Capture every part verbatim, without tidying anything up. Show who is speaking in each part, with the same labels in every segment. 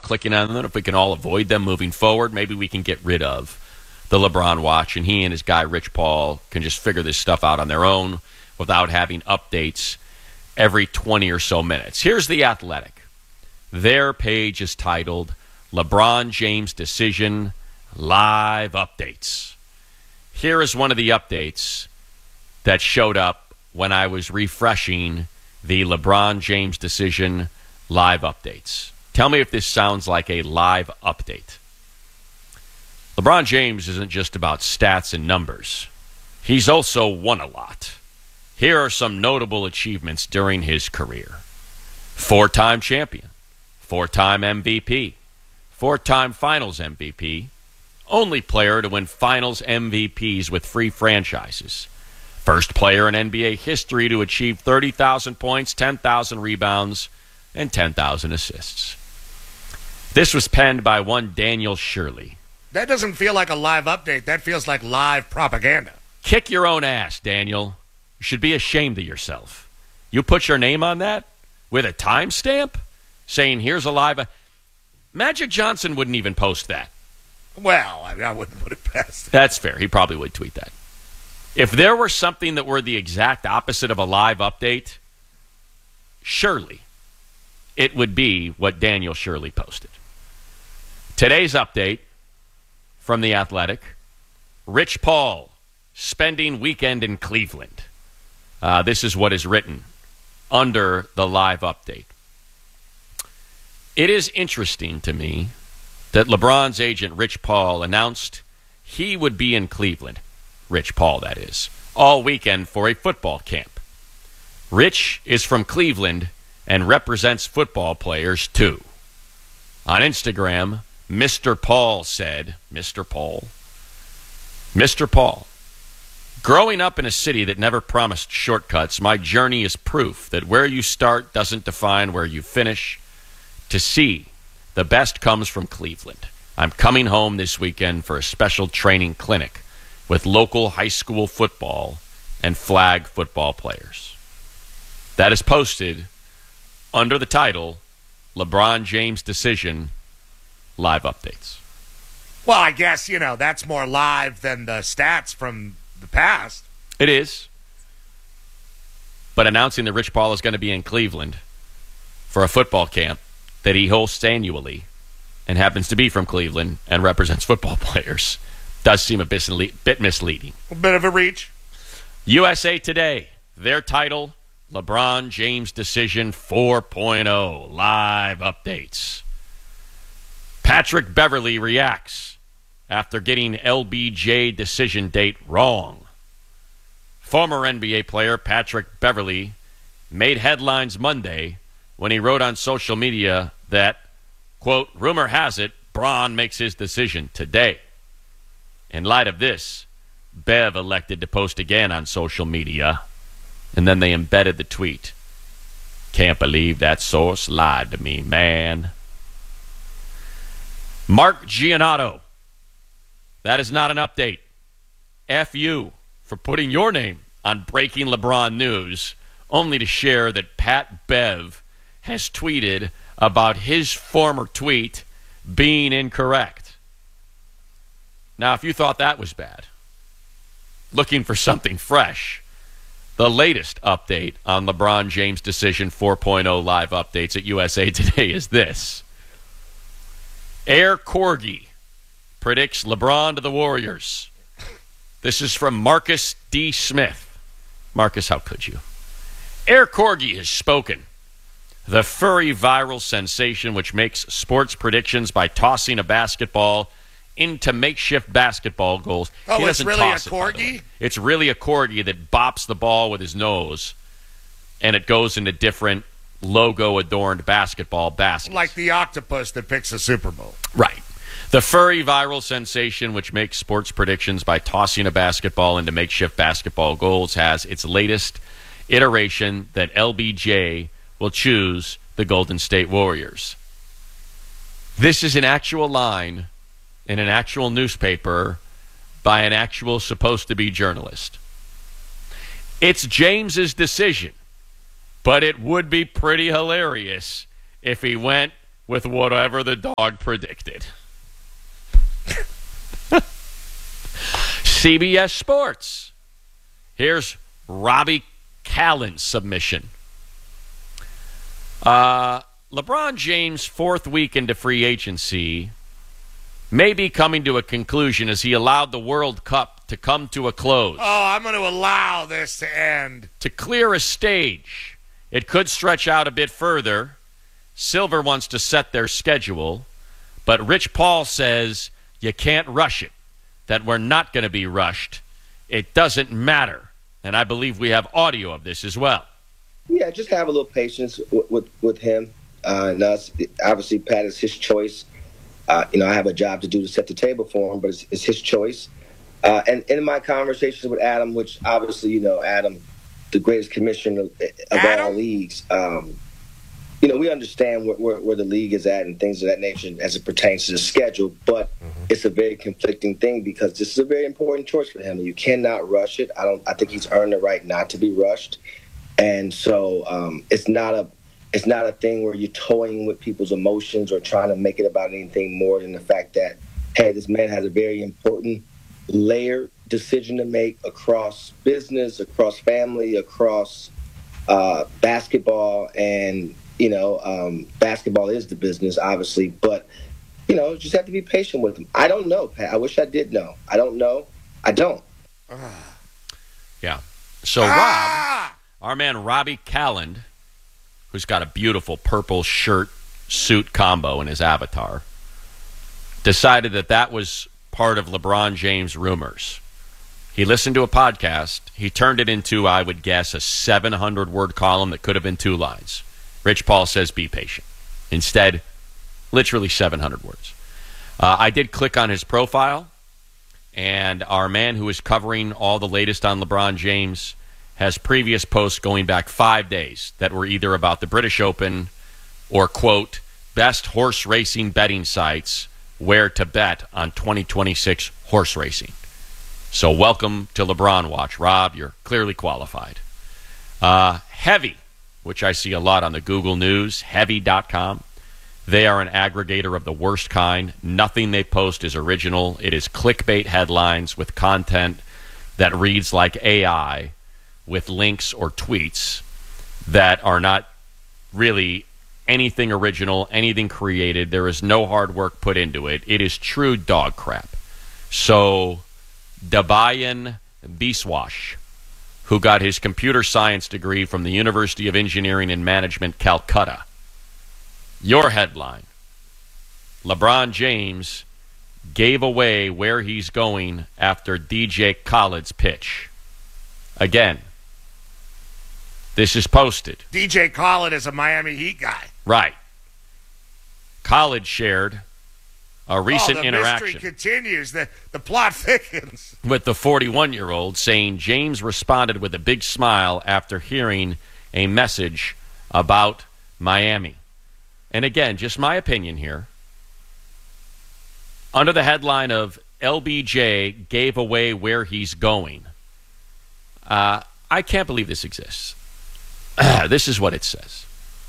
Speaker 1: clicking on them. If we can all avoid them moving forward, maybe we can get rid of the LeBron watch, and he and his guy Rich Paul can just figure this stuff out on their own without having updates every twenty or so minutes. Here's The Athletic. Their page is titled LeBron James Decision Live Updates. Here is one of the updates that showed up when I was refreshing the LeBron James Decision Live Updates. Tell me if this sounds like a live update. LeBron James isn't just about stats and numbers. He's also won a lot. Here are some notable achievements during his career. Four-time champion, four-time M V P, four-time Finals M V P, only player to win Finals M V Ps with free franchises, first player in N B A history to achieve thirty thousand points, ten thousand rebounds, and ten thousand assists. This was penned by one Daniel Shirley.
Speaker 2: That doesn't feel like a live update. That feels like live propaganda.
Speaker 1: Kick your own ass, Daniel. You should be ashamed of yourself. You put your name on that with a timestamp saying, here's a live... Magic Johnson wouldn't even post that.
Speaker 2: Well, I, mean, I wouldn't put it past.
Speaker 1: That's fair. He probably would tweet that. If there were something that were the exact opposite of a live update, surely it would be what Daniel Shirley posted. Today's update from The Athletic, Rich Paul spending weekend in Cleveland. Uh, this is what is written under the live update. It is interesting to me that LeBron's agent, Rich Paul, announced he would be in Cleveland, Rich Paul, that is, all weekend for a football camp. Rich is from Cleveland and represents football players, too. On Instagram, Mister Paul said, Mister Paul, Mister Paul, growing up in a city that never promised shortcuts, my journey is proof that where you start doesn't define where you finish. To see, the best comes from Cleveland. I'm coming home this weekend for a special training clinic with local high school football and flag football players. That is posted under the title, LeBron James Decision Live Updates.
Speaker 2: Well, I guess, you know, that's more live than the stats from the past.
Speaker 1: It is. But announcing that Rich Paul is going to be in Cleveland for a football camp that he hosts annually and happens to be from Cleveland and represents football players does seem a bit misleading.
Speaker 2: A bit of a reach.
Speaker 1: U S A Today, their title, LeBron James Decision four point oh, live updates. Patrick Beverley reacts after getting L B J decision date wrong. Former N B A player Patrick Beverley made headlines Monday when he wrote on social media that, quote, rumor has it, Bron makes his decision today. In light of this, Bev elected to post again on social media, and then they embedded the tweet. Can't believe that source lied to me, man. Mark Giannotto. That is not an update. F you for putting your name on Breaking LeBron News, only to share that Pat Bev has tweeted about his former tweet being incorrect. Now, if you thought that was bad, looking for something fresh, the latest update on LeBron James Decision four point oh live updates at U S A Today is this. Air Corgi predicts LeBron to the Warriors. This is from Marcus D. Smith. Marcus, how could you? Air Corgi has spoken. The furry viral sensation which makes sports predictions by tossing a basketball into makeshift basketball goals.
Speaker 2: Oh,
Speaker 1: he
Speaker 2: it's
Speaker 1: doesn't
Speaker 2: really
Speaker 1: toss
Speaker 2: a
Speaker 1: it, by the
Speaker 2: corgi?
Speaker 1: way. It's really a corgi that bops the ball with his nose, and it goes into different logo-adorned basketball baskets.
Speaker 2: Like the octopus that picks the Super Bowl.
Speaker 1: Right. The furry viral sensation which makes sports predictions by tossing a basketball into makeshift basketball goals has its latest iteration that L B J will choose the Golden State Warriors. This is an actual line in an actual newspaper by an actual supposed-to-be journalist. It's James's decision, but it would be pretty hilarious if he went with whatever the dog predicted. C B S Sports. Here's Robbie Callen's submission. Uh, LeBron James' fourth week into free agency may be coming to a conclusion as he allowed the World Cup to come to a close.
Speaker 2: Oh, I'm going to allow this to end.
Speaker 1: To clear a stage, it could stretch out a bit further. Silver wants to set their schedule, but Rich Paul says you can't rush it, that we're not going to be rushed. It doesn't matter. And I believe we have audio of this as well.
Speaker 3: Yeah, just have a little patience with with, with him uh, and us. Obviously, Pat, is his choice. Uh, you know, I have a job to do to set the table for him, but it's, it's his choice. Uh, and in my conversations with Adam, which obviously, you know, Adam, the greatest commissioner of, of all leagues, um, you know, we understand where, where, where the league is at and things of that nature as it pertains to the schedule. But mm-hmm. it's a very conflicting thing because this is a very important choice for him. You cannot rush it. I don't. I think he's earned the right not to be rushed. And so um, it's not a it's not a thing where you're toying with people's emotions or trying to make it about anything more than the fact that, hey, this man has a very important layered decision to make across business, across family, across uh, basketball. And, you know, um, basketball is the business, obviously. But, you know, just have to be patient with him. I don't know, Pat. I wish I did know. I don't know. I don't.
Speaker 1: Yeah. So, ah! Rob... Our man Robbie Callen, who's got a beautiful purple shirt suit combo in his avatar, decided that that was part of LeBron James rumors. He listened to a podcast. He turned it into, I would guess, a seven hundred word column that could have been two lines. Rich Paul says, be patient. Instead, literally seven hundred words. Uh, I did click on his profile, and our man who is covering all the latest on LeBron James has previous posts going back five days that were either about the British Open or, quote, best horse racing betting sites, where to bet on twenty twenty-six horse racing. So welcome to LeBron Watch. Rob, you're clearly qualified. Uh, Heavy, which I see a lot on the Google News, heavy dot com. They are an aggregator of the worst kind. Nothing they post is original. It is clickbait headlines with content that reads like A I, with links or tweets that are not really anything original, anything created. There is no hard work put into it. It is true dog crap. So, Dabayan Biswas, who got his computer science degree from the University of Engineering and Management, Calcutta. Your headline, LeBron James gave away where he's going after D J Khaled's pitch. Again, this is posted.
Speaker 2: D J Khaled is a Miami Heat guy.
Speaker 1: Right. Khaled shared a recent
Speaker 2: oh, the
Speaker 1: interaction.
Speaker 2: mystery continues. The, the plot thickens.
Speaker 1: With the forty-one-year-old saying James responded with a big smile after hearing a message about Miami. And again, just my opinion here. Under the headline of L B J gave away where he's going, uh, I can't believe this exists. This is what it says.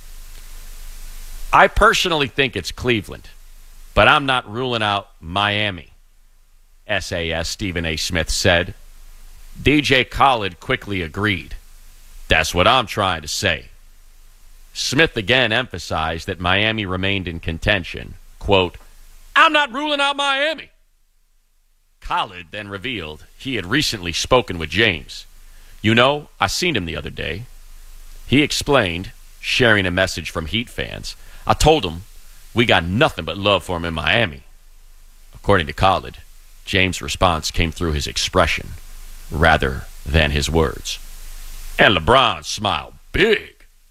Speaker 1: I personally think it's Cleveland, but I'm not ruling out Miami. S A S Stephen A. Smith said. D J Khaled quickly agreed. That's what I'm trying to say. Smith again emphasized that Miami remained in contention. Quote, I'm not ruling out Miami. Khaled then revealed he had recently spoken with James. You know, I seen him the other day. He explained, sharing a message from Heat fans. I told him we got nothing but love for him in Miami. According to Khaled, James' response came through his expression rather than his words. And LeBron smiled big.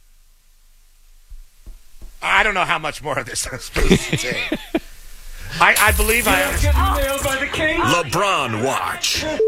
Speaker 2: I don't know how much more of this I'm supposed to say. I, I believe I understand.
Speaker 4: LeBron Watch.
Speaker 2: I,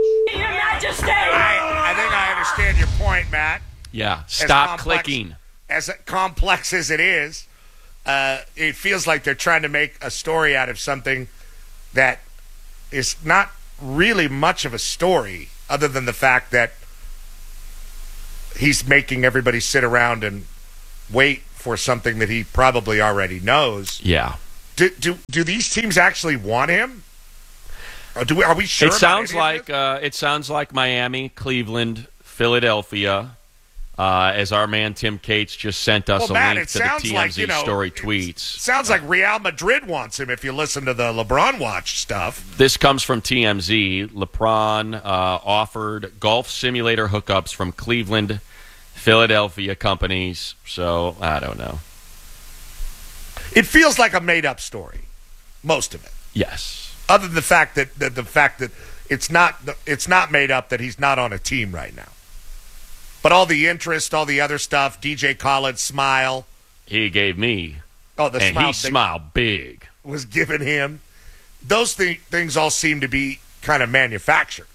Speaker 2: I think I understand your point, Matt.
Speaker 1: Yeah, stop
Speaker 2: as complex,
Speaker 1: clicking.
Speaker 2: As complex as it is, uh, it feels like they're trying to make a story out of something that is not really much of a story, other than the fact that he's making everybody sit around and wait for something that he probably already knows.
Speaker 1: Yeah.
Speaker 2: Do do, do these teams actually want him? Or do we, are we sure?
Speaker 1: It sounds
Speaker 2: about any of
Speaker 1: like uh, it sounds like Miami, Cleveland, Philadelphia. Uh, as our man Tim Cates just sent us
Speaker 2: Well,
Speaker 1: a
Speaker 2: Matt,
Speaker 1: link
Speaker 2: it
Speaker 1: to the
Speaker 2: sounds
Speaker 1: T M Z
Speaker 2: like, you know,
Speaker 1: story
Speaker 2: it
Speaker 1: tweets.
Speaker 2: Sounds like Real Madrid wants him if you listen to the LeBron Watch stuff.
Speaker 1: This comes from T M Z. LeBron uh, offered golf simulator hookups from Cleveland, Philadelphia companies. So, I don't know.
Speaker 2: It feels like a made-up story, most of it.
Speaker 1: Yes.
Speaker 2: Other than the fact that, that the fact that it's not it's not made up that he's not on a team right now. But all the interest, all the other stuff, D J Khaled's smile.
Speaker 1: He gave me.
Speaker 2: Oh, the
Speaker 1: and
Speaker 2: smile
Speaker 1: he smiled big.
Speaker 2: Was given him. Those th- things all seem to be kind of manufactured.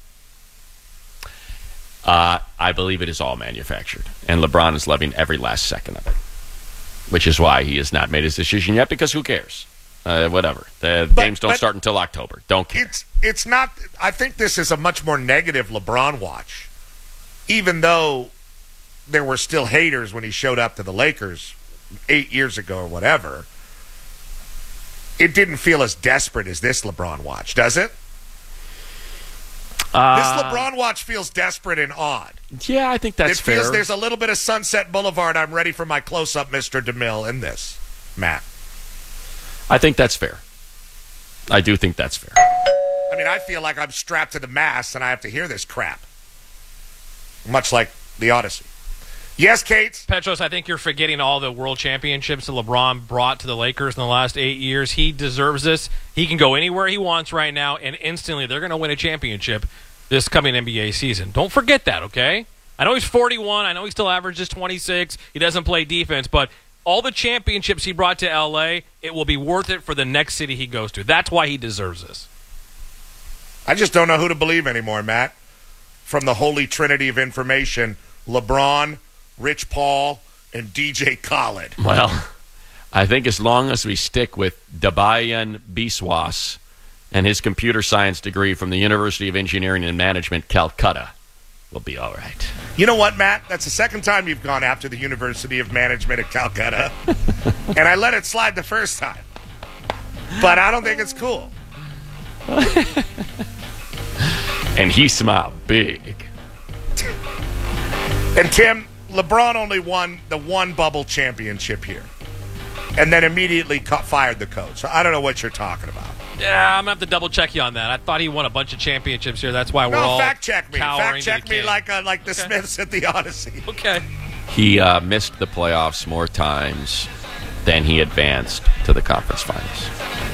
Speaker 1: Uh, I believe it is all manufactured. And LeBron is loving every last second of it. Which is why he has not made his decision yet, because who cares? Uh, whatever. The
Speaker 2: but,
Speaker 1: games don't start until October. Don't care.
Speaker 2: It's, it's not. I think this is a much more negative LeBron watch. Even though there were still haters when he showed up to the Lakers eight years ago or whatever, it didn't feel as desperate as this LeBron watch, does it?
Speaker 1: Uh,
Speaker 2: this LeBron watch feels desperate and odd.
Speaker 1: Yeah, I think that's
Speaker 2: it feels
Speaker 1: fair.
Speaker 2: There's a little bit of Sunset Boulevard. I'm ready for my close-up, Mister DeMille, in this, Matt.
Speaker 1: I think that's fair. I do think that's fair.
Speaker 2: I mean, I feel like I'm strapped to the mast and I have to hear this crap. Much like the Odyssey. Yes, Kate?
Speaker 5: Petros, I think you're forgetting all the world championships that LeBron brought to the Lakers in the last eight years. He deserves this. He can go anywhere he wants right now, and instantly they're going to win a championship this coming N B A season. Don't forget that, okay? I know he's forty-one. I know he still averages twenty-six. He doesn't play defense, but all the championships he brought to L A, it will be worth it for the next city he goes to. That's why he deserves this.
Speaker 2: I just don't know who to believe anymore, Matt. From the holy trinity of information, LeBron, Rich Paul, and D J Khaled.
Speaker 1: Well, I think as long as we stick with Dabayan Biswas and his computer science degree from the University of Engineering and Management, Calcutta, we'll be all right.
Speaker 2: You know what, Matt? That's the second time you've gone after the University of Management at Calcutta. And I let it slide the first time. But I don't think it's cool.
Speaker 1: And he smiled big.
Speaker 2: And Tim, LeBron only won the one bubble championship here. And then immediately cut, fired the coach. So I don't know what you're talking about.
Speaker 5: Yeah, I'm going to have to double-check you on that. I thought he won a bunch of championships here. That's why we're
Speaker 2: no,
Speaker 5: all
Speaker 2: fact check me.
Speaker 5: cowering
Speaker 2: Fact check
Speaker 5: to the
Speaker 2: me
Speaker 5: king.
Speaker 2: like, uh, like the
Speaker 5: Okay.
Speaker 2: Smiths at the Odyssey.
Speaker 5: Okay.
Speaker 1: He uh, missed the playoffs more times than he advanced to the conference finals.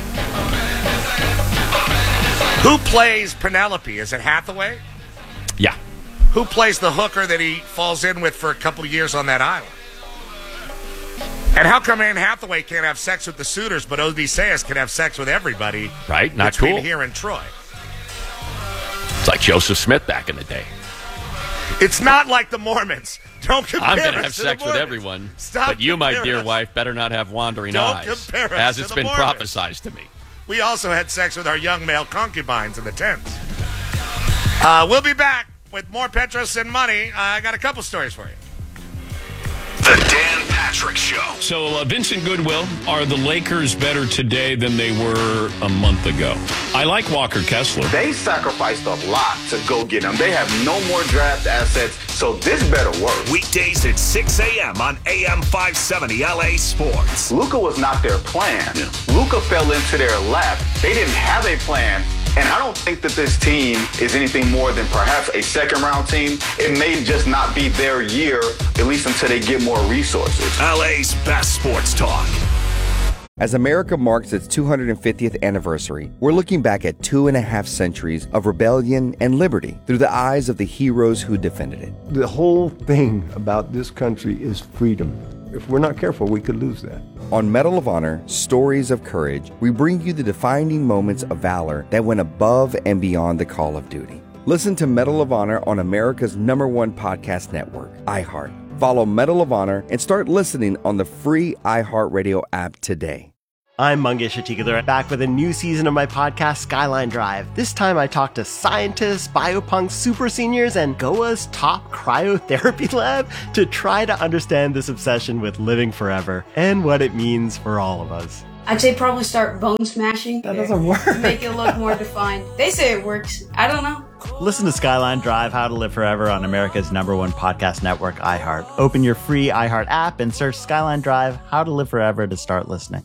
Speaker 2: Who plays Penelope? Is it Hathaway?
Speaker 1: Yeah.
Speaker 2: Who plays the hooker that he falls in with for a couple of years on that island? And how come Anne Hathaway can't have sex with the suitors, but Odysseus can have sex with everybody?
Speaker 1: Right? Not
Speaker 2: between
Speaker 1: cool.
Speaker 2: here and Troy.
Speaker 1: It's like Joseph Smith back in the day.
Speaker 2: It's not like the Mormons. Don't compare
Speaker 1: I'm going
Speaker 2: us
Speaker 1: to have
Speaker 2: to
Speaker 1: sex
Speaker 2: the
Speaker 1: with
Speaker 2: Mormons.
Speaker 1: everyone.
Speaker 2: Stop
Speaker 1: but you, my
Speaker 2: comparing
Speaker 1: dear
Speaker 2: us.
Speaker 1: wife, better not have wandering
Speaker 2: Don't
Speaker 1: eyes.
Speaker 2: compare us
Speaker 1: as
Speaker 2: to
Speaker 1: it's
Speaker 2: the
Speaker 1: been
Speaker 2: Mormons.
Speaker 1: prophesized to me.
Speaker 2: We also had sex with our young male concubines in the tents. Uh, we'll be back with more Petros and Money. Uh, I got a couple stories for you.
Speaker 4: The Dan Patrick Show.
Speaker 6: So, uh, Vincent Goodwill, are the Lakers better today than they were a month ago? I like Walker Kessler.
Speaker 7: They sacrificed a lot to go get him. They have no more draft assets, so this better work.
Speaker 4: Weekdays at six a.m. on A M five seventy L A Sports.
Speaker 7: Luka was not their plan. Yeah. Luka fell into their lap. They didn't have a plan. And I don't think that this team is anything more than perhaps a second-round team. It may just not be their year, at least until they get more resources.
Speaker 4: L A's best sports talk.
Speaker 8: As America marks its two hundred fiftieth anniversary, we're looking back at two and a half centuries of rebellion and liberty through the eyes of the heroes who defended it.
Speaker 9: The whole thing about this country is freedom. If we're not careful, we could lose that.
Speaker 8: On Medal of Honor, Stories of Courage, we bring you the defining moments of valor that went above and beyond the call of duty. Listen to Medal of Honor on America's number one podcast network, iHeart. Follow Medal of Honor and start listening on the free iHeartRadio app today.
Speaker 10: I'm Mangesh Hattikudur, back with a new season of my podcast, Skyline Drive. This time I talk to scientists, biopunks, super seniors, and Goa's top cryotherapy lab to try to understand this obsession with living forever and what it means for all of us.
Speaker 11: I'd say probably start bone smashing.
Speaker 10: That doesn't work.
Speaker 11: Make it look more defined. They say it works. I don't know.
Speaker 12: Listen to Skyline Drive, How to Live Forever on America's number one podcast network, iHeart. Open your free iHeart app and search Skyline Drive, How to Live Forever to start listening.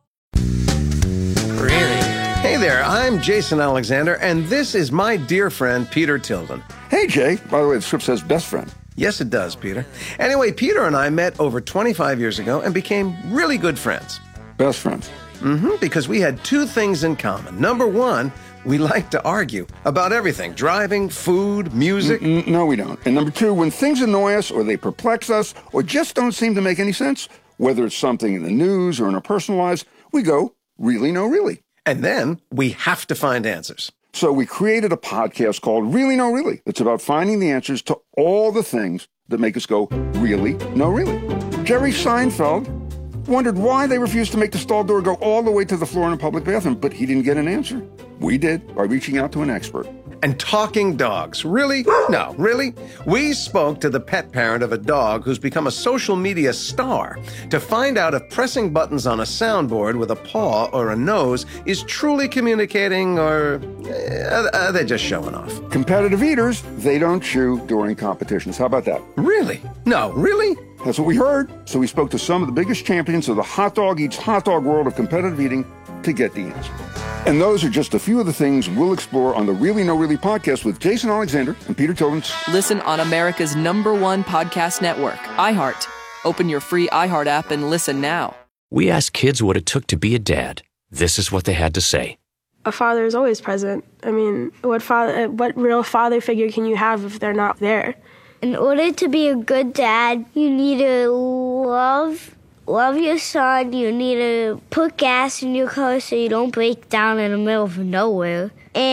Speaker 13: Hey there, I'm Jason Alexander, and this is my dear friend, Peter Tilden.
Speaker 14: Hey, Jay. By the way, the script says best friend.
Speaker 13: Yes, it does, Peter. Anyway, Peter and I met over twenty-five years ago and became really good friends.
Speaker 14: Best friends?
Speaker 13: Mm-hmm, because we had two things in common. Number one, we like to argue about everything. Driving, food, music.
Speaker 14: Mm-mm, no, we don't. And number two, when things annoy us or they perplex us or just don't seem to make any sense, whether it's something in the news or in our personal lives, we go, really, no, really.
Speaker 13: And then we have to find answers.
Speaker 14: So we created a podcast called Really, No, Really. It's about finding the answers to all the things that make us go, really, no, really. Jerry Seinfeld wondered why they refused to make the stall door go all the way to the floor in a public bathroom, but he didn't get an answer. We did by reaching out to an expert.
Speaker 13: And talking dogs. Really? No, really? We spoke to the pet parent of a dog who's become a social media star to find out if pressing buttons on a soundboard with a paw or a nose is truly communicating, or uh, are they just showing off?
Speaker 14: Competitive eaters, they don't chew during competitions. How about that?
Speaker 13: Really? No, really?
Speaker 14: That's what we heard. So we spoke to some of the biggest champions of the hot dog eats hot dog world of competitive eating to get the answer. And those are just a few of the things we'll explore on the Really No Really podcast with Jason Alexander and Peter Tilden.
Speaker 15: Listen on America's number one podcast network, iHeart. Open your free iHeart app and listen now.
Speaker 16: We asked kids what it took to be a dad. This is what they had to say.
Speaker 17: A father is always present. I mean, what father, what real father figure can you have if they're not there?
Speaker 18: In order to be a good dad, you need to love Love your son. You need to put gas in your car so you don't break down in the middle of nowhere.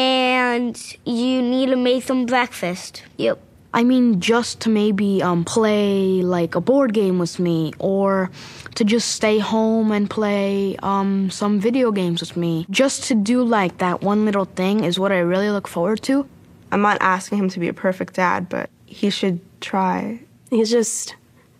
Speaker 18: And you need to make them breakfast. Yep.
Speaker 19: I mean, just to maybe um, play like a board game with me, or to just stay home and play um, some video games with me. Just to do like that one little thing is what I really look forward to.
Speaker 20: I'm not asking him to be a perfect dad, but he should try.
Speaker 17: He's just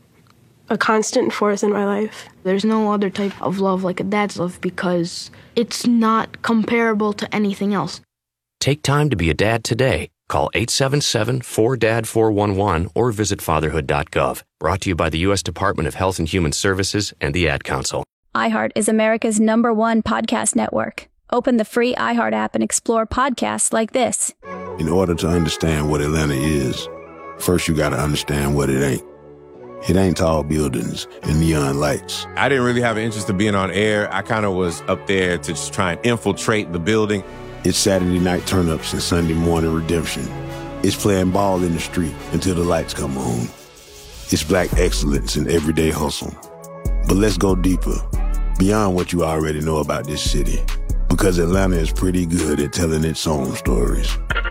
Speaker 17: a constant force in my life.
Speaker 19: There's no other type of love like a dad's love because it's not comparable to anything else.
Speaker 16: Take time to be a dad today. Call eight seven seven, four D A D, four one one or visit fatherhood dot gov. Brought to you by the U S Department of Health and Human Services and the Ad Council.
Speaker 21: iHeart is America's number one podcast network. Open the free iHeart app and explore podcasts like this.
Speaker 22: In order to understand what Atlanta is, first you got to understand what it ain't. It ain't tall buildings and neon lights.
Speaker 23: I didn't really have an interest in being on air. I kind of was up there to just try and infiltrate the building.
Speaker 22: It's Saturday night turn-ups and Sunday morning redemption. It's playing ball in the street until the lights come on. It's black excellence in everyday hustle. But let's go deeper, beyond what you already know about this city, because Atlanta is pretty good at telling its own stories.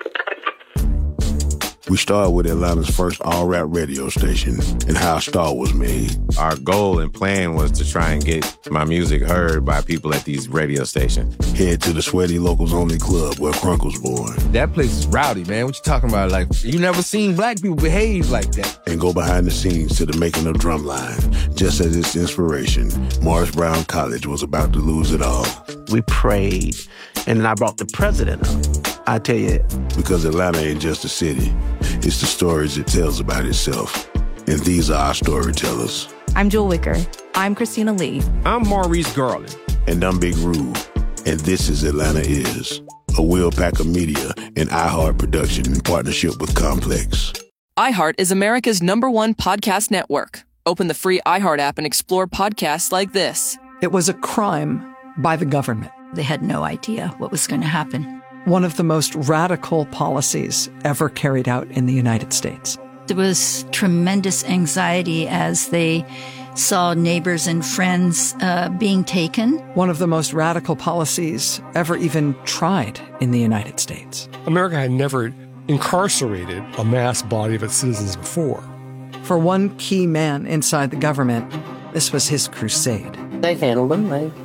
Speaker 22: We started with Atlanta's first all-rap radio station and how a star was made.
Speaker 23: Our goal and plan was to try and get my music heard by people at these radio stations.
Speaker 22: Head to the Sweaty Locals Only Club where Crunk was born.
Speaker 24: That place is rowdy, man. What you talking about? Like, you never seen black people behave like that.
Speaker 22: And go behind the scenes to the making of Drumline. Just as its inspiration, Morris Brown College was about to lose it all.
Speaker 25: We prayed, and then I brought the president up. I tell you.
Speaker 22: Because Atlanta ain't just a city. It's the stories it tells about itself. And these are our storytellers.
Speaker 26: I'm Jewel Wicker. I'm Christina Lee.
Speaker 23: I'm Maurice Garland.
Speaker 22: And I'm Big Rube. And this is Atlanta Is, a Will Packer Media and iHeart production in partnership with Complex.
Speaker 15: iHeart is America's number one podcast network. Open the free iHeart app and explore podcasts like this.
Speaker 27: It was a crime by the government.
Speaker 28: They had no idea what was going to happen.
Speaker 27: One of the most radical policies ever carried out in the United States.
Speaker 28: There was tremendous anxiety as they saw neighbors and friends uh, being taken.
Speaker 27: One of the most radical policies ever even tried in the United States.
Speaker 29: America had never incarcerated a mass body of its citizens before.
Speaker 27: For one key man inside the government, this was his crusade.
Speaker 30: They handled them. They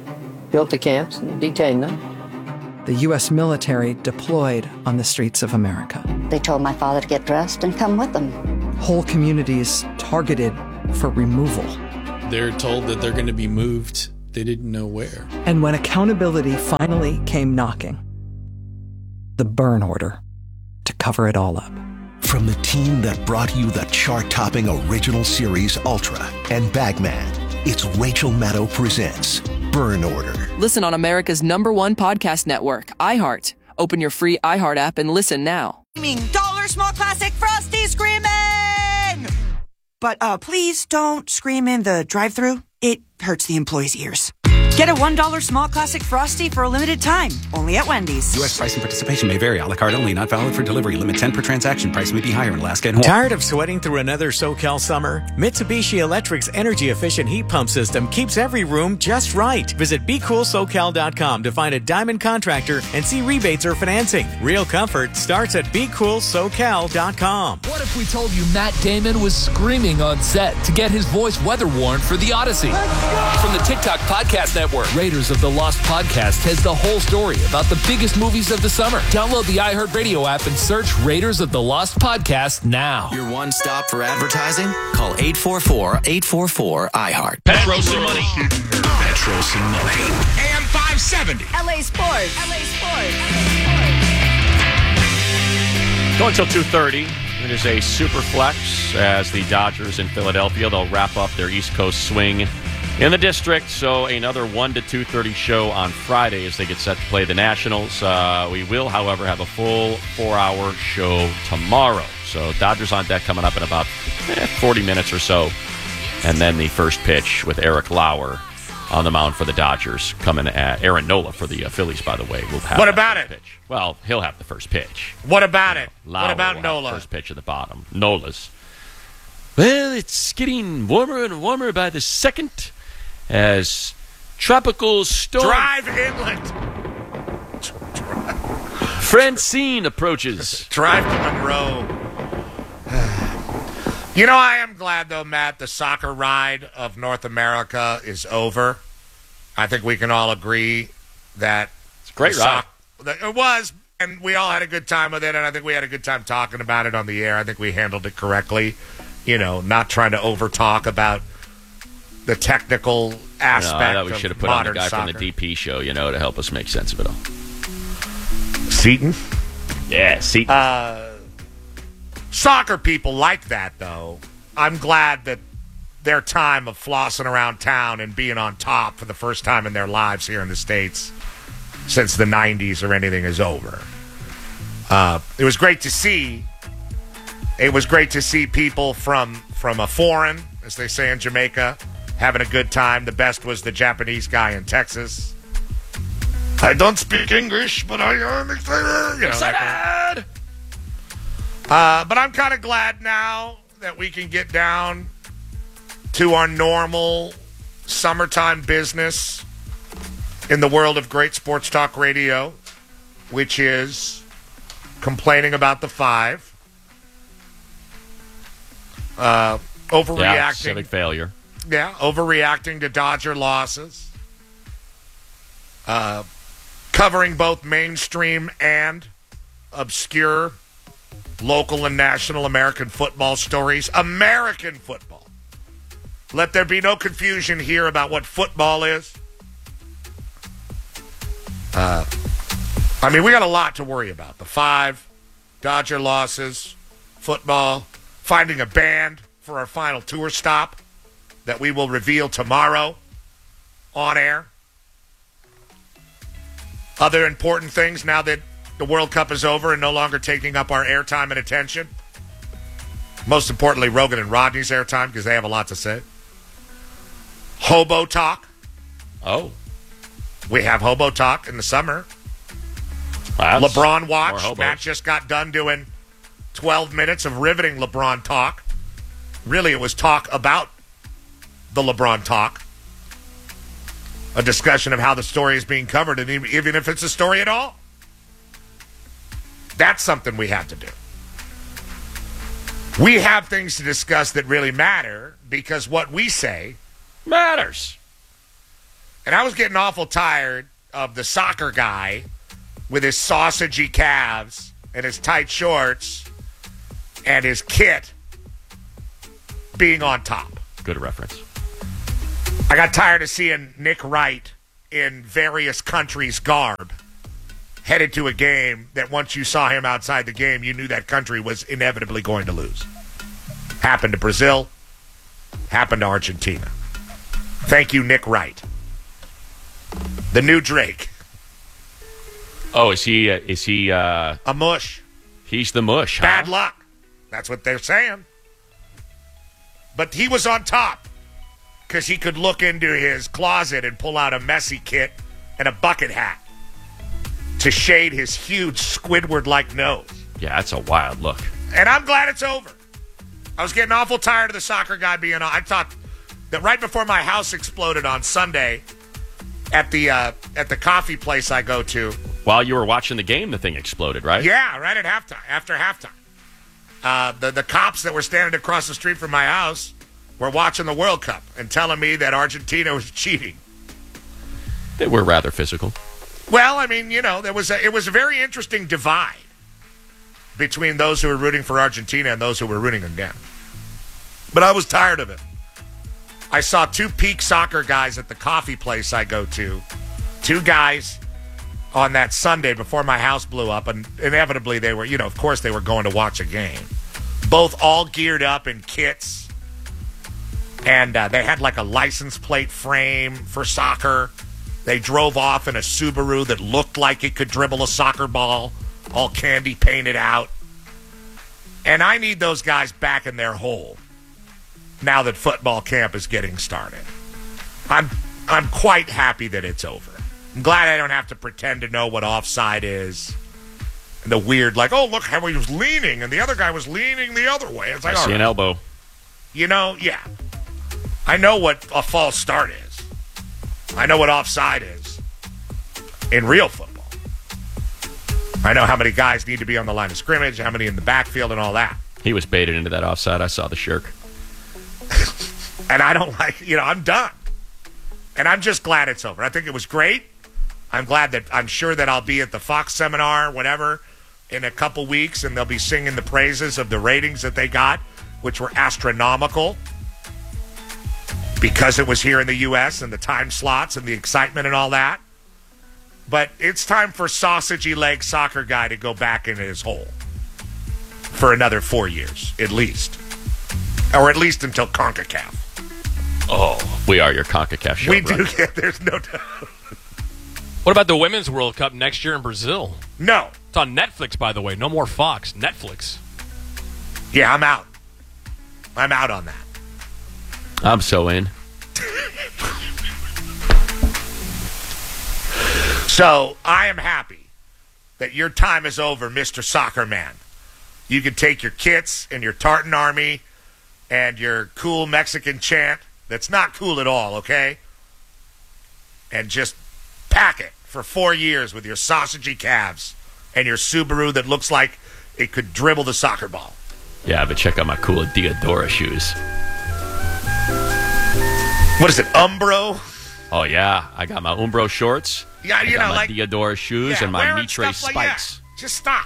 Speaker 1: built the camps and detained them.
Speaker 27: The U S military deployed on the streets of America.
Speaker 2: They told my father to get dressed and come with them.
Speaker 27: Whole communities targeted for removal.
Speaker 3: They're told that they're going to be moved. They didn't know where.
Speaker 27: And when accountability finally came knocking, the burn order to cover it all up.
Speaker 4: From the team that brought you the chart-topping original series Ultra and Bagman, it's Rachel Maddow presents Burn Order.
Speaker 15: Listen on America's number one podcast network, iHeart. Open your free iHeart app and listen now.
Speaker 5: Dollar Small Classic Frosty screaming! But uh, please don't scream in the drive-thru. It hurts the employees' ears. Get a one dollar Small Classic Frosty for a limited time, only at Wendy's.
Speaker 6: U S price and participation may vary. A la carte only, not valid for delivery. Limit ten per transaction. Price may be higher in Alaska and Hawaii.
Speaker 7: Tired of sweating through another SoCal summer? Mitsubishi Electric's energy-efficient heat pump system keeps every room just right. Visit be cool so cal dot com to find a Diamond contractor and see rebates or financing. Real comfort starts at be cool so cal dot com.
Speaker 8: What if we told you Matt Damon was screaming on set to get his voice weather warned for The Odyssey? From the TikTok Podcast Network, Raiders of the Lost Podcast has the whole story about the biggest movies of the summer. Download the iHeartRadio app and search Raiders of the Lost Podcast now.
Speaker 9: Your one stop for advertising? Call eight four four, eight four four, I heart.
Speaker 30: Petros and money. Petros and money. A M five seventy.
Speaker 31: L A Sports. L A Sports.
Speaker 32: Going until two thirty. It is a super flex as the Dodgers in Philadelphia. They'll wrap up their East Coast swing in the district, so another one to two thirty show on Friday as they get set to play the Nationals. Uh, we will, however, have a full four-hour show tomorrow. So Dodgers on deck coming up in about eh, forty minutes or so. And then the first pitch with Eric Lauer on the mound for the Dodgers coming at Aaron Nola for the uh, Phillies, by the way. Will have
Speaker 33: what about it?
Speaker 32: Pitch. Well, he'll have the first pitch.
Speaker 33: What about it?
Speaker 32: Lauer
Speaker 33: what about
Speaker 32: will
Speaker 33: Nola?
Speaker 32: Have the first pitch at the bottom. Nola's. Well, it's getting warmer and warmer by the second as tropical storm
Speaker 33: Drive inland.
Speaker 32: Francine approaches.
Speaker 33: Drive to Monroe. You know, I am glad, though, Matt, the soccer ride of North America is over. I think we can all agree that
Speaker 32: it's a great ride.
Speaker 33: Soc- it was, and we all had a good time with it, and I think we had a good time talking about it on the air. I think we handled it correctly. You know, not trying to over-talk about the technical aspect.
Speaker 32: No, I thought we should have put on the guy
Speaker 33: soccer.
Speaker 32: from the D P show, you know, to help us make sense of it all.
Speaker 33: Seton?
Speaker 32: Yeah, Seton.
Speaker 33: Uh, soccer people like that, though. I'm glad that their time of flossing around town and being on top for the first time in their lives here in the States since the nineties or anything is over. Uh, it was great to see. It was great to see people from, from a foreign, as they say in Jamaica, having a good time. The best was the Japanese guy in Texas. I don't speak English, but I am excited. You know,
Speaker 32: excited!
Speaker 33: Uh, but I'm kind of glad now that we can get down to our normal summertime business in the world of great sports talk radio, which is complaining about the five. Uh, overreacting.
Speaker 32: Yeah, civic failure.
Speaker 33: Yeah, overreacting to Dodger losses. Uh, covering both mainstream and obscure local and national American football stories. American football. Let there be no confusion here about what football is. Uh, I mean, we got a lot to worry about. The five, Dodger losses, football, finding a band for our final tour stop that we will reveal tomorrow on air. Other important things now that the World Cup is over and no longer taking up our airtime and attention. Most importantly, Rogan and Rodney's airtime because they have a lot to say. Hobo talk.
Speaker 32: Oh.
Speaker 33: We have Hobo talk in the summer.
Speaker 32: Wow,
Speaker 33: LeBron watch. Matt just got done doing twelve minutes of riveting LeBron talk. Really, it was talk about the LeBron talk. A discussion of how the story is being covered, and even if it's a story at all. That's something we have to do. We have things to discuss that really matter because what we say
Speaker 32: matters.
Speaker 33: And I was getting awful tired of the soccer guy with his sausagey calves and his tight shorts and his kit being on top.
Speaker 32: Good reference.
Speaker 33: I got tired of seeing Nick Wright in various countries' garb headed to a game that once you saw him outside the game, you knew that country was inevitably going to lose. Happened to Brazil. Happened to Argentina. Thank you, Nick Wright. The new Drake.
Speaker 32: Oh, is he? Uh, is he? Uh,
Speaker 33: a mush.
Speaker 32: He's the mush.
Speaker 33: Bad
Speaker 32: huh?
Speaker 33: luck. That's what they're saying. But he was on top because he could look into his closet and pull out a Messi kit and a bucket hat to shade his huge Squidward-like nose.
Speaker 32: Yeah, that's a wild look.
Speaker 33: And I'm glad it's over. I was getting awful tired of the soccer guy being on. I thought that right before my house exploded on Sunday at the uh, at the coffee place I go to.
Speaker 32: While you were watching the game, the thing exploded, right?
Speaker 33: Yeah, right at halftime, after halftime. Uh, the, the cops that were standing across the street from my house were watching the World Cup and telling me that Argentina was cheating.
Speaker 32: They were rather physical.
Speaker 33: Well, I mean, you know, there was a, it was a very interesting divide between those who were rooting for Argentina and those who were rooting against. But I was tired of it. I saw two peak soccer guys at the coffee place I go to. Two guys on that Sunday before my house blew up, and inevitably they were, you know, of course they were going to watch a game. Both all geared up in kits, and uh, they had like a license plate frame for soccer. They drove off in a Subaru that looked like it could dribble a soccer ball, all candy painted out. And I need those guys back in their hole now that football camp is getting started. I'm I'm quite happy that it's over. I'm glad I don't have to pretend to know what offside is. And the weird, like, oh, look how he was leaning, and the other guy was leaning the other way. It's like,
Speaker 32: I see
Speaker 33: all
Speaker 32: an
Speaker 33: right.
Speaker 32: elbow.
Speaker 33: You know, yeah. I know what a false start is. I know what offside is in real football. I know how many guys need to be on the line of scrimmage, how many in the backfield, and all that.
Speaker 32: He was baited into that offside. I saw the shirk.
Speaker 33: And I don't like, you know, I'm done. And I'm just glad it's over. I think it was great. I'm glad that, I'm sure that I'll be at the Fox seminar, whatever, in a couple weeks, and they'll be singing the praises of the ratings that they got, which were astronomical because it was here in the U S and the time slots and the excitement and all that. But it's time for sausagey leg soccer guy to go back into his hole for another four years, at least. Or at least until CONCACAF.
Speaker 32: Oh, we are your CONCACAF show.
Speaker 33: We
Speaker 32: bro.
Speaker 33: do, yeah, there's no doubt.
Speaker 10: What about the Women's World Cup next year in Brazil?
Speaker 33: No.
Speaker 10: It's on Netflix, by the way. No more Fox. Netflix.
Speaker 33: Yeah, I'm out. I'm out on that.
Speaker 32: I'm so in.
Speaker 33: So, I am happy that your time is over, Mister Soccer Man. You can take your kits and your tartan army and your cool Mexican chant that's not cool at all, okay? And just pack it for four years with your sausagey calves and your Subaru that looks like it could dribble the soccer ball.
Speaker 32: Yeah, but check out my cool Diadora shoes.
Speaker 33: What is it, Umbro?
Speaker 32: Oh, yeah. I got my Umbro shorts.
Speaker 33: Yeah,
Speaker 32: I
Speaker 33: you
Speaker 32: got
Speaker 33: know,
Speaker 32: my
Speaker 33: like...
Speaker 32: Diadora shoes
Speaker 33: yeah,
Speaker 32: and my
Speaker 33: wearing
Speaker 32: Mitre
Speaker 33: stuff like
Speaker 32: spikes.
Speaker 33: that. Just stop.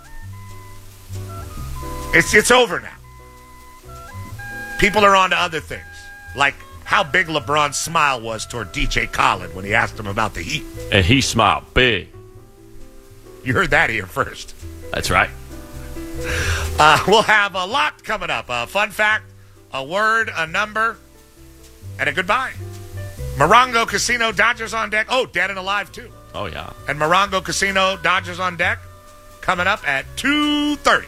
Speaker 33: It's it's over now. People are on to other things, like how big LeBron's smile was toward D J Khaled when he asked him about the Heat.
Speaker 32: And he smiled big.
Speaker 33: You heard that here first.
Speaker 32: That's right.
Speaker 33: Uh, we'll have a lot coming up. A fun fact, a word, a number, and a goodbye. Morongo Casino, Dodgers on deck. Oh, Dead and Alive, too.
Speaker 32: Oh, yeah.
Speaker 33: And Morongo Casino, Dodgers on deck, coming up at two thirty.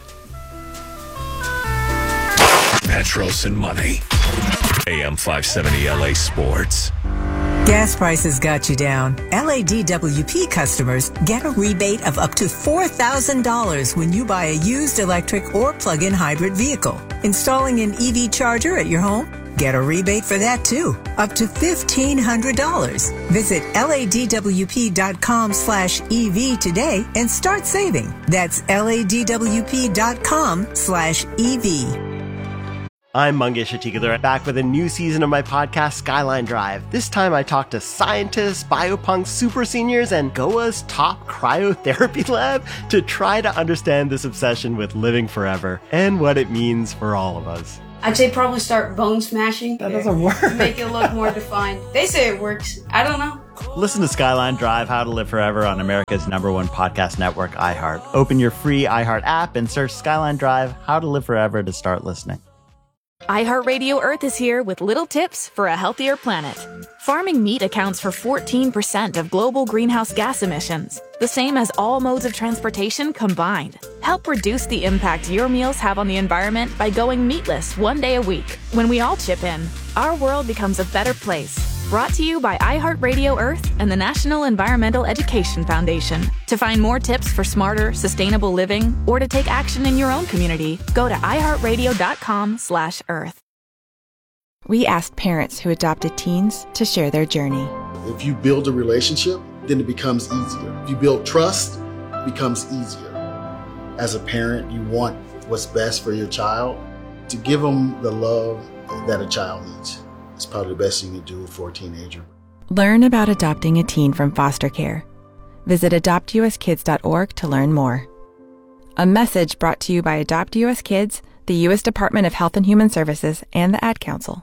Speaker 30: Petros and Money. A M five seventy L A Sports.
Speaker 11: Gas prices got you down. L A D W P customers get a rebate of up to four thousand dollars when you buy a used electric or plug-in hybrid vehicle. Installing an E V charger at your home? Get a rebate for that too, up to fifteen hundred dollars. Visit ladwp.com slash EV today and start saving. That's ladwp.com slash EV.
Speaker 12: I'm Mangesh Hattikudur, back with a new season of my podcast, Skyline Drive. This time I talk to scientists, biopunks, super seniors, and G O A's top cryotherapy lab to try to understand this obsession with living forever and what it means for all of us.
Speaker 13: I'd say probably start bone smashing.
Speaker 12: That doesn't work.
Speaker 13: Make it look more defined. They say it works. I don't know.
Speaker 14: Listen to Skyline Drive, How to Live Forever on America's number one podcast network, iHeart. Open your free iHeart app and search Skyline Drive, How to Live Forever to start listening.
Speaker 16: iHeartRadio Earth is here with little tips for a healthier planet. Farming meat accounts for fourteen percent of global greenhouse gas emissions, the same as all modes of transportation combined. Help reduce the impact your meals have on the environment by going meatless one day a week. When we all chip in, our world becomes a better place. Brought to you by iHeartRadio Earth and the National Environmental Education Foundation. To find more tips for smarter, sustainable living, or to take action in your own community, go to iHeartRadio.com slash Earth.
Speaker 17: We asked parents who adopted teens to share their journey.
Speaker 18: If you build a relationship, then it becomes easier. If you build trust, it becomes easier. As a parent, you want what's best for your child. To give them the love that a child needs. It's probably the best thing you do for a teenager.
Speaker 17: Learn about adopting a teen from foster care. Visit adopt u s kids dot org to learn more. A message brought to you by Adopt U S Kids, the U S Department of Health and Human Services, and the Ad Council.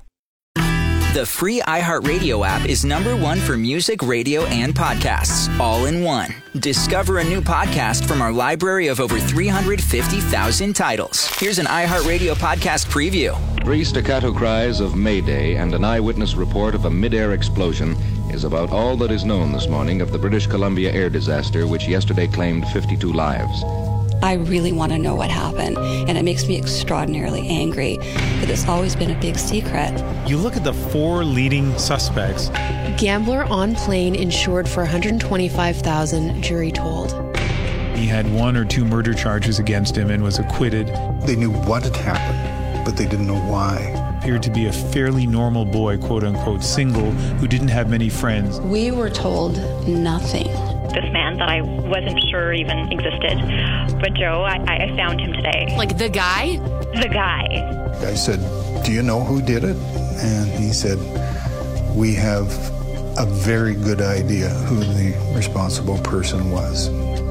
Speaker 19: The free iHeartRadio app is number one for music, radio, and podcasts, all in one. Discover a new podcast from our library of over three hundred fifty thousand titles. Here's an iHeartRadio podcast preview.
Speaker 20: Three staccato cries of Mayday and an eyewitness report of a mid-air explosion is about all that is known this morning of the British Columbia air disaster, which yesterday claimed fifty-two lives.
Speaker 21: I really want to know what happened, and it makes me extraordinarily angry that it's always been a big secret.
Speaker 23: You look at the four leading suspects.
Speaker 24: Gambler on plane insured for one hundred twenty-five thousand dollars, jury told.
Speaker 23: He had one or two murder charges against him and was acquitted.
Speaker 25: They knew what had happened, but they didn't know why.
Speaker 23: Appeared to be a fairly normal boy, quote-unquote, single, who didn't have many friends.
Speaker 21: We were told nothing.
Speaker 26: This man that I wasn't sure even existed. But Joe, I, I found him today.
Speaker 24: Like the guy?
Speaker 26: The guy.
Speaker 25: I said, do you know who did it? And he said, we have a very good idea who the responsible person was.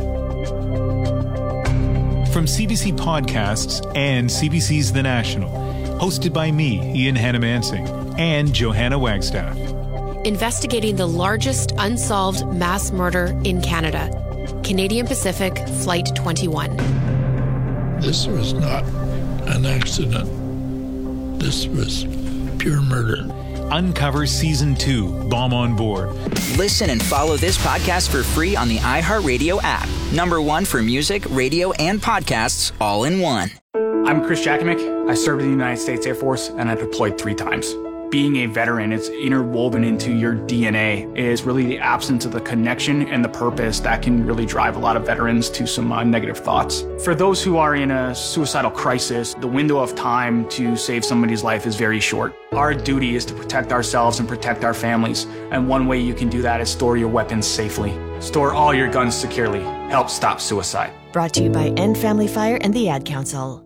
Speaker 23: From C B C Podcasts and C B C's The National, hosted by me, Ian Hannamansing, and Johanna Wagstaff.
Speaker 24: Investigating the largest unsolved mass murder in Canada. Canadian Pacific Flight twenty-one.
Speaker 34: This was not an accident. This was pure murder.
Speaker 23: Uncover Season two, Bomb on Board.
Speaker 19: Listen and follow this podcast for free on the iHeartRadio app. Number one for music, radio, and podcasts, all in one.
Speaker 35: I'm Chris Jakimick. I served in the United States Air Force, and I deployed three times. Being a veteran, it's interwoven into your D N A. It is really the absence of the connection and the purpose that can really drive a lot of veterans to some uh, negative thoughts. For those who are in a suicidal crisis, the window of time to save somebody's life is very short. Our duty is to protect ourselves and protect our families. And one way you can do that is store your weapons safely. Store all your guns securely. Help stop suicide.
Speaker 36: Brought to you by End Family Fire and the Ad Council.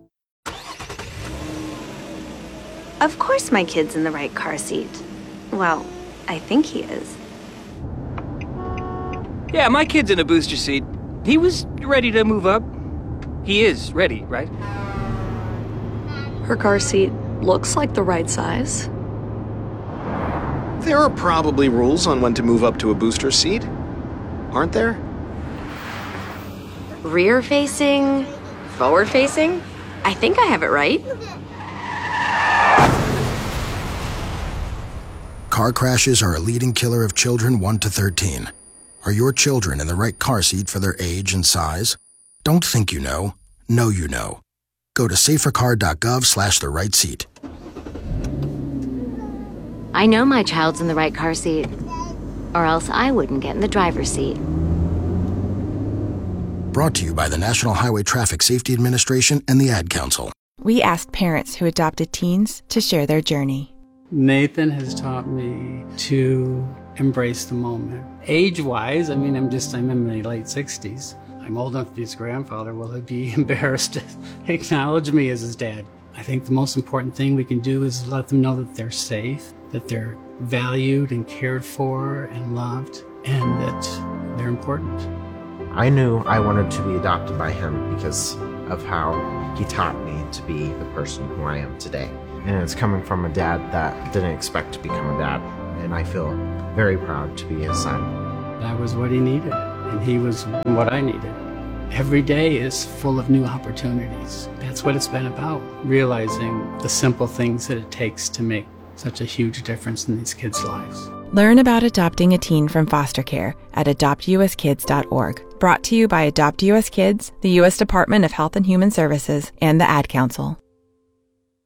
Speaker 37: Of course my kid's in the right car seat. Well, I think he is.
Speaker 38: Yeah, my kid's in a booster seat. He was ready to move up. He is ready, right?
Speaker 39: Her car seat looks like the right size.
Speaker 40: There are probably rules on when to move up to a booster seat, aren't there?
Speaker 37: Rear facing, forward facing. I think I have it right.
Speaker 41: Car crashes are a leading killer of children one to thirteen. Are your children in the right car seat for their age and size? Don't think you know. Know you know. Go to safercar.gov slash the right seat.
Speaker 42: I know my child's in the right car seat, or else I wouldn't get in the driver's seat.
Speaker 41: Brought to you by the National Highway Traffic Safety Administration and the Ad Council.
Speaker 17: We asked parents who adopted teens to share their journey.
Speaker 43: Nathan has taught me to embrace the moment. Age-wise, I mean, I'm just, I'm in my late sixties. I'm old enough to be his grandfather. Will he be embarrassed to acknowledge me as his dad? I think the most important thing we can do is let them know that they're safe, that they're valued and cared for and loved, and that they're important.
Speaker 1: I knew I wanted to be adopted by him because of how he taught me to be the person who I am today. And it's coming from a dad that didn't expect to become a dad, and I feel very proud to be his son.
Speaker 43: That was what he needed, and he was what I needed. Every day is full of new opportunities. That's what it's been about, realizing the simple things that it takes to make such a huge difference in these kids' lives.
Speaker 17: Learn about adopting a teen from foster care at adopt u s kids dot org. Brought to you by Adopt U S Kids, the U S Department of Health and Human Services, and the Ad Council.